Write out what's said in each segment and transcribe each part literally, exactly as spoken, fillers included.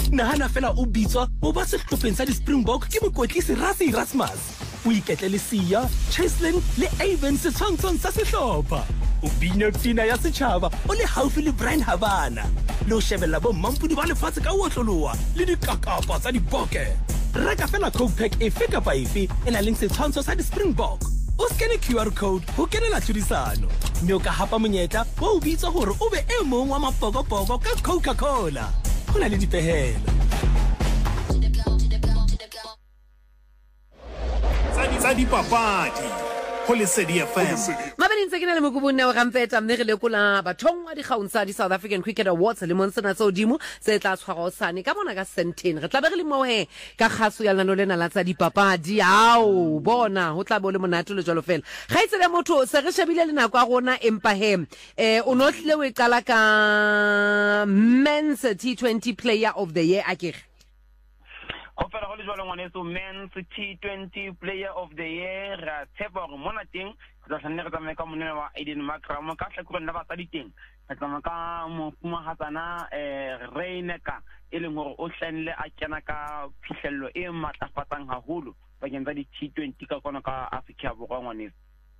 Nahana fela o bitswa o ba sehlopheng sa di-Springbok ke mokotlisi Rassie Erasmus. O iketle le Sia, Cheslin le Avon setshwantshong sa sehlopha. O bina pina ya setjhaba o le haufi le Brian Habana. Le o shebella bo mampudi ba lefatshe ka otloloha le dikakapa tsa diboke. Reka fela Coke Pack efe kapa efe e nang le setshwantsho sa di-Springbok. O scanne Q R code ho kenela tlhodisano. Mme o ka hapa monyetla wa o bitswa hore o be e mong wa mapokopoko ka Coca-Cola. Ho na le dipehelo. Tsa dipapadi ho Lesedi F M. Mabeni ntse ke na le mokubone o gampeta mme re lekola bathongwa di kgaunsa di South African Cricket Awards le monsena tso dimo se tla tshwara osane ka bona ka Sandton. Re tla be re le mo he ka kgaso ya lano lena la tsa dipapadi. Ao bona ho tla bo le monate le jalo fela. Ga itse le motho se re shebile le nako a rona empa he eh o notlile o qala ka Men's T twenty Player of the Year akere. Ofela go le jwalo ngwaneso Men's T twenty Player of the Year ra tshepa gore mona teng tla tshwanela re tsamaya ka monene wa Aiden Markram ka hlakoreng la batsadi teng re tsamaya ka mofumahatsana eh Reineka e leng gore o hlanile a kena ka phihlello e matlafatsang haholo bakeng tsa di T twenty ka kona ka Afrika Borwa ngwaneso.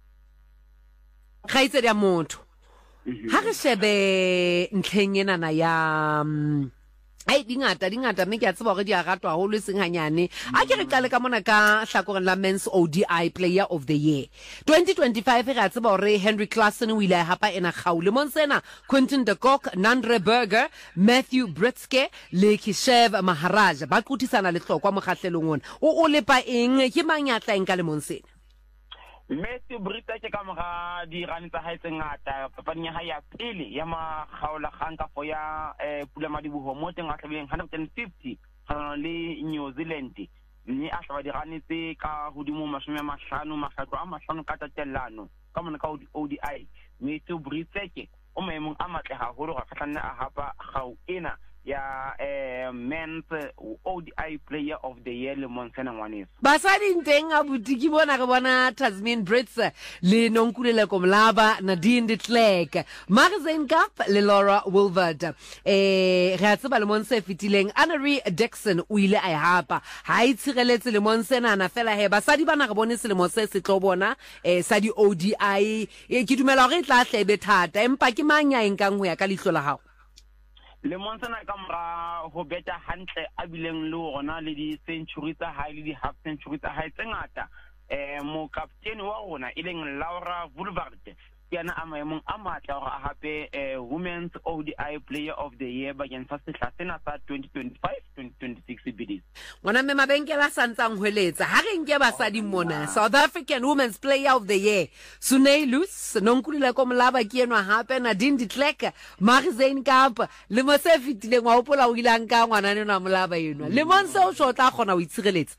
Ga itse ya motho ha re shebe ntlheng ena na ya ai dingata dingata mme ke a tseba gore di a ratwa haholo e seng hanyane a ke re qale ka mona ka hlakoreng la Men's O D I Player of the Year twenty twenty-five re a tseba gore Henry Claassen o ile hapa ena kgaule monsena Quentin de Kock, Nandre Burger, Matthew Britske le Kishev Maharaj ba qotisana le hlokwa mo kgahlelong ona o o lepa eng ke manyatla eng ka le monsena Messi Brita ke ka mga di rani tsa hae tse ngata papading ya hae ya pele ya makgaola kgang ka fo ya eh Pula Madiboho mo teng a hlabileng one hundred fifty gana le New Zealand mme a hlaba di rani tse ka hodimo masome a mahlano makgatlo a mahlano ka tatellano ka mona ka O D I Messi Brita ke o maemong a matle haholo ga kgatlana a hapa gau ena ya eh Men's O D I Player of the Year le monsena ngwaneso basadi nteng a butiki bona re bona Tasmin Brits le Nonkulele Komlaba Nadine de Klerk Magazine Cup le Laura Wilford eh re a tseba le monse fitileng Annery Dixon o ile a hapa ha itshireletse le monsena na fela he basadi bana re bone selemo se se tlo bona eh sa di O D I ke dumela gore e tla hlebe thata empa ke manya enkang ho ya ka lihlo la hao le monsena ka mora ho beta hantle a bileng le rona le di century tsa hae le di half century tsa hae tse ngata eh mo captain wa rona e leng Laura Wilford yana a maemong a matla gore a hape eh Women's O D I Player of the Year bakeng sa sehla sena sa twenty twenty-five twenty twenty-six bidis ngwana mme mabenkela santsang hweletsa ha re nke basadi mona South African Women's Player of the Year Sunay Lus Nonkulile Komlaba ke enwa hape Nadine de Klerk Magazine Cup le mo se fitileng wa opola o ilang ka ngwana ne na molaba enwa le monse o shotla gona o itshireletsa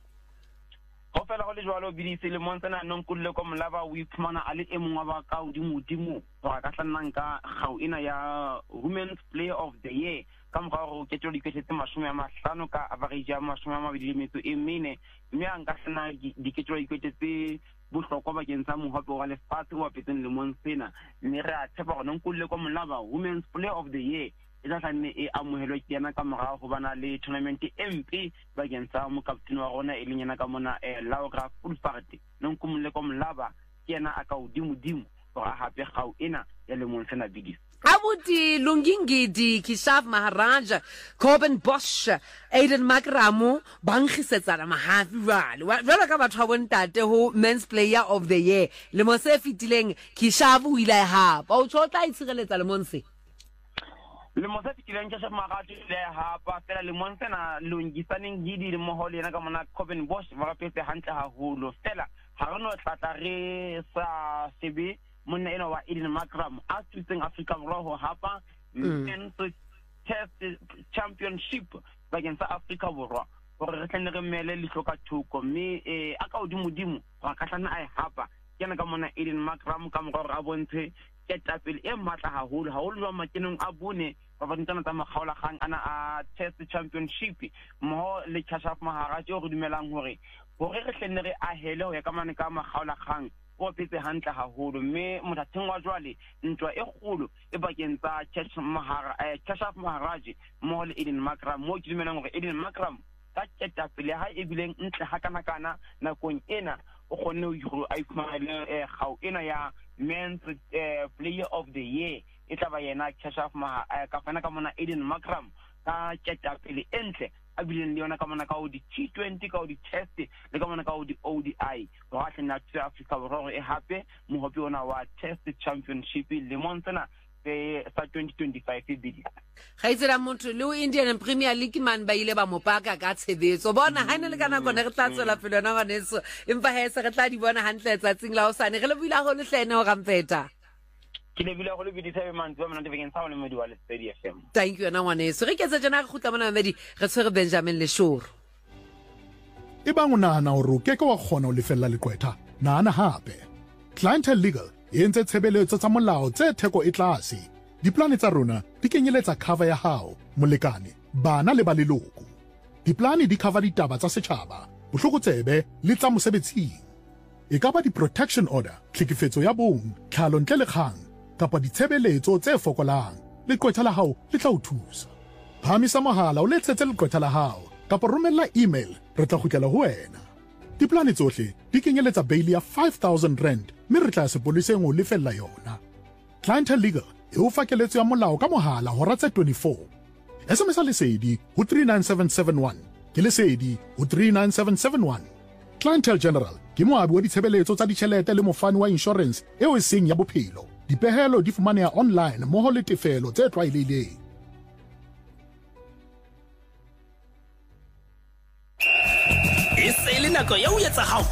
go fela go le jwalo bidise le monsena Nonkulile Komlaba o iphumana a le emong wa ba ka hodimo-dimo go ka tlannang ka gau ena ya Women's Player of the Year ka mokgwa go ke tlo diketsetse masome a mahlano ka average ya masome a mabedi le metso e mene mme a nka hlana diketso iketsetse bohlokwa bakeng sa mohope wa lefatshe wa petseng le monsena mme re a tshepa gore Nonkulile Komlaba Women's Player of the Year e tla nne e amohelwa ke yana ka morao go bana le tournament e mpe bakeng sa mo captain wa rona e leng yana ka mona eh Laura Wilford Nonkulile Komlaba ke yana a ka udimo-dimo gore a hape gau ena ya le monsena bidis Abuti Lungingidi Kishav Maharaj Coben Bosch Aiden Makramu Bangisetsana mahafi jwale jwale ka batho ba bontate ho Men's Player of the Year le mo se fitileng Kishav o ile ha ba o tshotla itshireletsa le monse le mo se fitileng ke shema ga ile ha pa fela le monsena Lungisaneng gidi le mo hole yana ka mona Coben Bosch ba petse hantle haholo fela ha re no tlatla re sa sebe monna ena wa Aiden Markram a tsitseng Africa Borwa ho hapa Men's Test Championship bakeng sa Africa Borwa gore re tlenne re mele le hloka thuko mme eh a ka odimo-dimo ga katlana a e hapa kena ka mona Aiden Markram ka mogore a bontshe ke tapele e matla haholo haholo jwa makenong a bone ba ba ntana tsa makgaola kgang ana a Test Championship mo le Kashaf Maharaj o re dumelang hore hore re hlenne re a hele ho ya ka mane ka makgaola kgang o phetse hantle haholo mme mothatheng wa jwale ntwa e kgolo e bakeng tsa Keshav Maharaj mo le Eden Markram mo ke dumelang hore Eden Markram ka keta pele ha e bileng ntle ha kana kana nakong ena o kgonne ho a ifumana gao ena ya men's player of the year e tla ba yena Keshav Maharaj ka fana ka mona Eden Markram ka keta pele entle a bileng le yona ka mona ka o di T twenty ka o di test le ka mona ka o di O D I go ha tlena tsa Africa bororo e hape mo hopi ona wa test championship le montsena e sa twenty twenty-five e bidi ga itsela motho le o Indian Premier League man ba ile ba mo paka ka tshebetso bona ha ene le kana kone re tla tswela pele na ngwaneso empa he se re tla di bona hantle tsatsing la hosane re le buile go le hlene o Rampeta ke le bile go le bidi seven months ba mona de bekeng sa le modi wa le Steady F M. Thank you na ngwaneso re ketsa jana go khutla mona medi re tshwere Benjamin Leshuru e bang o nahana hore o keke wa kgona ho lefella lekwetha nahana hape Clientele Legal e entse tshebeletso tsa molao tse theko e tlase diplane tsa rona di kenyeletsa cover ya hao molekane bana le ba leloko diplane di cover ditaba tsa setjhaba bohlokotsebe le tsa mosebetsing e ka ba di protection order tlhekefetso ya bong tlhalo ntle le kgang kapa ditshebeletso tse fokolang lekwetha la hao le tla o thusa phamisa mohala o letsetse lekwetha la hao kapa romella email re tla kgutlela ho wena diplane tsohle di kenyeletsa bail ya five thousand rand mme re tla sepoliseng o lefella yona Clientele Legal e o fa keletso ya molao ka mohala hora tse twenty-four S M S lesedi ho three nine seven seven one ke lesedi ho three nine seven seven one Clientele General ke moabi wa ditshebeletso tsa ditjhelete le mofani wa insurance eo e seng ya bophelo dipehelo di fumaneha online moho le tefelo tse tlwaelehileng e se le nako ya o etsa hao